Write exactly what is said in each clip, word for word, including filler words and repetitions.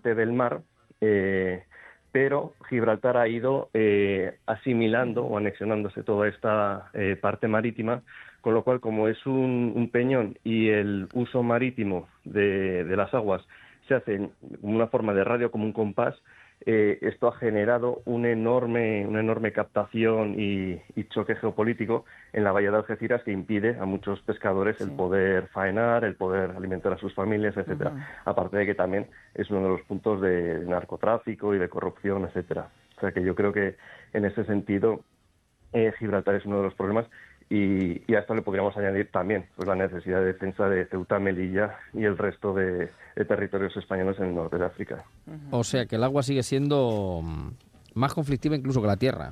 parte del mar, eh, pero Gibraltar ha ido eh, asimilando o anexionándose toda esta eh, parte marítima, con lo cual, como es un, un peñón y el uso marítimo de, de las aguas se hace en una forma de radio, como un compás, eh, esto ha generado un enorme, una enorme captación y, y choque geopolítico en la bahía de Algeciras, que impide a muchos pescadores sí. el poder faenar, el poder alimentar a sus familias, etcétera. Uh-huh. Aparte de que también es uno de los puntos de narcotráfico y de corrupción, etcétera. O sea que yo creo que en ese sentido eh, Gibraltar es uno de los problemas. Y, y a esto le podríamos añadir también pues, la necesidad de defensa de Ceuta, Melilla y el resto de, de territorios españoles en el norte de África. O sea que el agua sigue siendo más conflictiva incluso que la tierra,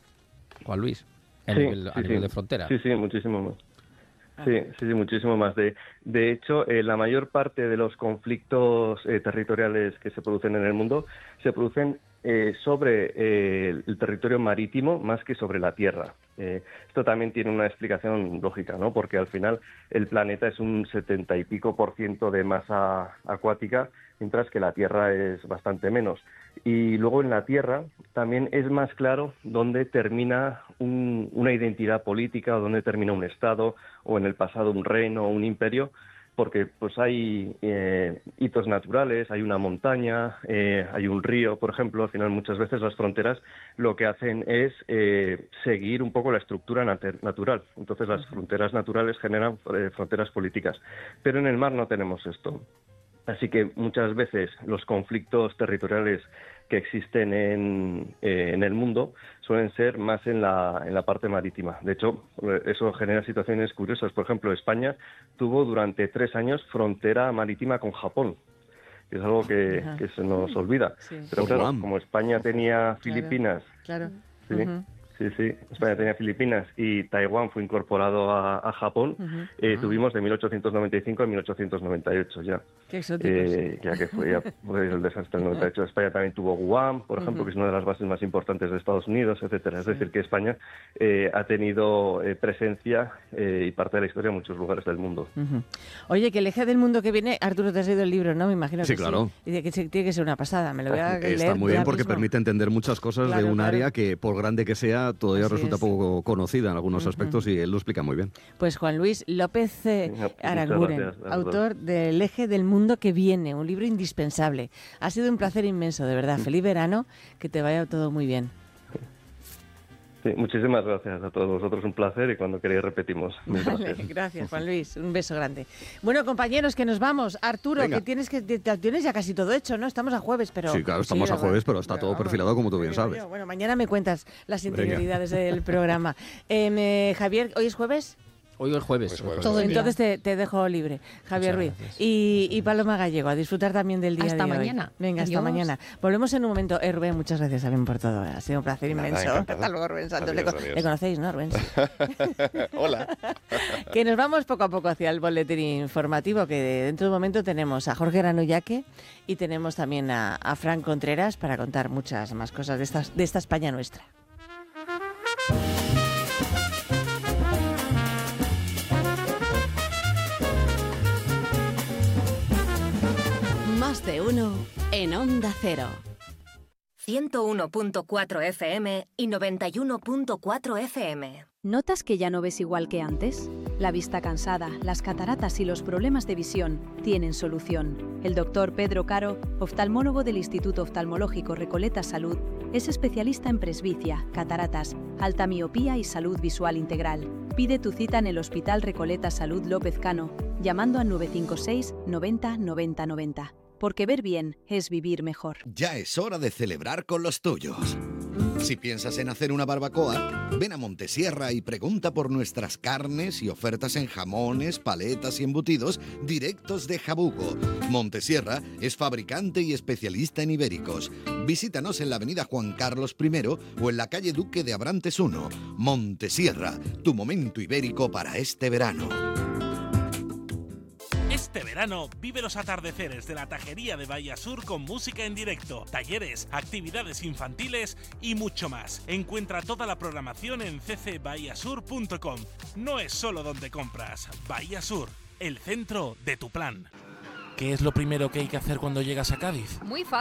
Juan Luis, a, sí, nivel, sí, a nivel sí. de frontera. Sí, sí, muchísimo más. Sí, sí, sí, muchísimo más. De, de hecho, eh, la mayor parte de los conflictos eh, territoriales que se producen en el mundo se producen eh, sobre eh, el territorio marítimo más que sobre la tierra. Eh, esto también tiene una explicación lógica, ¿no? Porque al final el planeta es un setenta y pico por ciento de masa acuática, mientras que la Tierra es bastante menos. Y luego en la Tierra también es más claro dónde termina un, una identidad política, o dónde termina un Estado, o en el pasado un reino o un imperio, porque pues hay eh, hitos naturales, hay una montaña, eh, hay un río, por ejemplo. Al final muchas veces las fronteras lo que hacen es eh, seguir un poco la estructura nat- natural. Entonces las fronteras naturales generan eh, fronteras políticas. Pero en el mar no tenemos esto. Así que muchas veces los conflictos territoriales que existen en, eh, en el mundo suelen ser más en la, en la parte marítima. De hecho, eso genera situaciones curiosas. Por ejemplo, España tuvo durante tres años frontera marítima con Japón, que es algo que, que se nos olvida. Sí. Pero claro, como España tenía Filipinas... Claro, claro. ¿sí? Uh-huh. Sí, sí. España tenía Filipinas y Taiwán fue incorporado a, a Japón. Uh-huh. Eh, uh-huh. Tuvimos de mil ochocientos noventa y cinco a mil ochocientos noventa y ocho ya. Qué exóticos. Eh, ya que fue ya, pues, el desastre del noventa y ocho. España también tuvo Guam, por ejemplo, uh-huh. que es una de las bases más importantes de Estados Unidos, etcétera. Es sí. decir, que España eh, ha tenido eh, presencia eh, y parte de la historia en muchos lugares del mundo. Uh-huh. Oye, que el eje del mundo que viene, Arturo, te has leído el libro, ¿no? Me imagino sí, que claro. sí. Y que tiene que ser una pasada. Me lo voy a leer. Está muy bien porque mismo. permite entender muchas cosas claro, de un claro. área que, por grande que sea, todavía Así resulta es. poco conocida en algunos uh-huh. aspectos y él lo explica muy bien. Pues Juan Luis López eh, Aranguren, autor del Eje del Mundo que Viene, un libro indispensable. Ha sido un placer inmenso, de verdad. Feliz verano, que te vaya todo muy bien. Sí, muchísimas gracias a todos vosotros, un placer, y cuando queráis repetimos. Vale, gracias, Juan Luis, un beso grande. Bueno, compañeros, que nos vamos. Arturo, Venga. que tienes que tienes ya casi todo hecho, ¿no? Estamos a jueves, pero... Sí, claro, estamos sí, a jueves, pero está todo perfilado, como tú bien sabes. Yo. Bueno, mañana me cuentas las interioridades Venga. del programa. Eh, me, Javier, ¿hoy es jueves? Hoy es jueves. Pues jueves Todo Entonces te, te dejo libre, Javier Muchas Ruiz. Y, y Paloma Gallego, a disfrutar también del día hasta de hoy. Hasta mañana. Venga, Adiós. hasta mañana. Volvemos en un momento. Eh, Rubén, muchas gracias también por todo. Ha sido un placer Nada, inmenso. Encantada. Hasta luego, Rubén Santos. Adiós, le, adiós. le conocéis, ¿no, Rubén? Hola. Que nos vamos poco a poco hacia el boletín informativo, que dentro de un momento tenemos a Jorge Granullaque y tenemos también a, a Fran Contreras para contar muchas más cosas de, estas, de esta España nuestra. Más de uno en Onda Cero. ciento uno punto cuatro F M y noventa y uno punto cuatro F M. ¿Notas que ya no ves igual que antes? La vista cansada, las cataratas y los problemas de visión tienen solución. El doctor Pedro Caro, oftalmólogo del Instituto Oftalmológico Recoleta Salud, es especialista en presbicia, cataratas, alta miopía y salud visual integral. Pide tu cita en el Hospital Recoleta Salud López Cano, llamando al nueve cinco seis noventa noventa noventa. Porque ver bien es vivir mejor. Ya es hora de celebrar con los tuyos. Si piensas en hacer una barbacoa, ven a Montesierra y pregunta por nuestras carnes y ofertas en jamones, paletas y embutidos directos de Jabugo. Montesierra es fabricante y especialista en ibéricos. Visítanos en la avenida Juan Carlos primero o en la calle Duque de Abrantes uno. Montesierra, tu momento ibérico para este verano. Este verano vive los atardeceres de la Tajería de Bahía Sur con música en directo, talleres, actividades infantiles y mucho más. Encuentra toda la programación en c c bahía sur punto com. No es solo donde compras. Bahía Sur, el centro de tu plan. ¿Qué es lo primero que hay que hacer cuando llegas a Cádiz? Muy fácil.